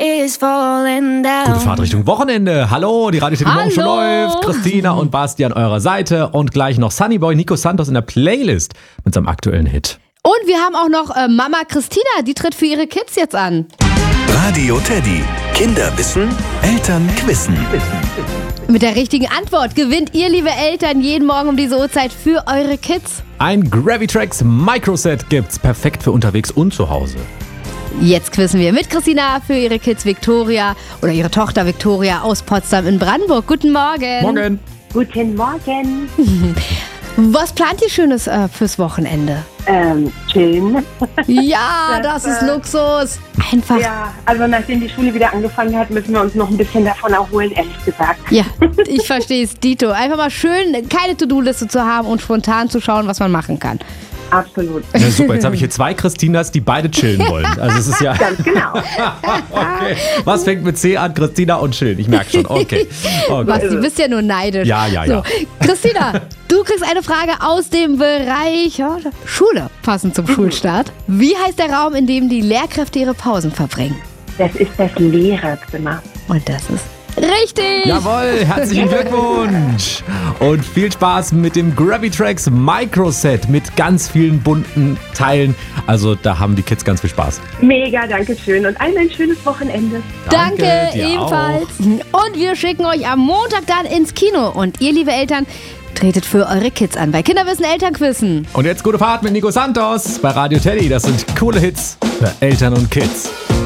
is falling down. Gute Fahrt Richtung Wochenende. Hallo, die Radio Morgen schon läuft. Christina und Basti an eurer Seite und gleich noch Sunnyboy Nico Santos in der Playlist mit seinem aktuellen Hit. Und wir haben auch noch Mama Christina, die tritt für ihre Kids jetzt an. Radio Teddy. Kinder wissen, Eltern quissen. Mit der richtigen Antwort gewinnt ihr, liebe Eltern, jeden Morgen um diese Uhrzeit für eure Kids. Ein Gravitrax Microset gibt's, perfekt für unterwegs und zu Hause. Jetzt quissen wir mit Christina für ihre Kids Victoria oder ihre Tochter Victoria aus Potsdam in Brandenburg. Guten Morgen. Morgen. Guten Morgen. Was plant ihr Schönes fürs Wochenende? Chillen. Ja, das ist Luxus. Einfach. Ja, also nachdem die Schule wieder angefangen hat, müssen wir uns noch ein bisschen davon erholen, ehrlich gesagt. Ja, ich verstehe es, Dito. Einfach mal schön, keine To-Do-Liste zu haben und spontan zu schauen, was man machen kann. Absolut. Ja, super, jetzt habe ich hier zwei Christinas, die beide chillen wollen. Also es ist ja... Ganz genau. Okay. Was fängt mit C an? Christina und chillen. Ich merke schon. Okay. Was, du bist ja nur neidisch. Ja. So, Christina, du kriegst eine Frage aus dem Bereich Schule, passend zum Schulstart. Wie heißt der Raum, in dem die Lehrkräfte ihre Pausen verbringen? Das ist das Lehrerzimmer. Und das ist richtig. Jawohl, herzlichen Glückwunsch. Und viel Spaß mit dem Gravitrax Microset mit ganz vielen bunten Teilen. Also da haben die Kids ganz viel Spaß. Mega, danke schön und allen ein schönes Wochenende. Danke, dir ebenfalls. Und wir schicken euch am Montag dann ins Kino. Und ihr, liebe Eltern, tretet für eure Kids an bei Kinderwissen Elternquissen. Und jetzt gute Fahrt mit Nico Santos bei Radio Teddy. Das sind coole Hits für Eltern und Kids.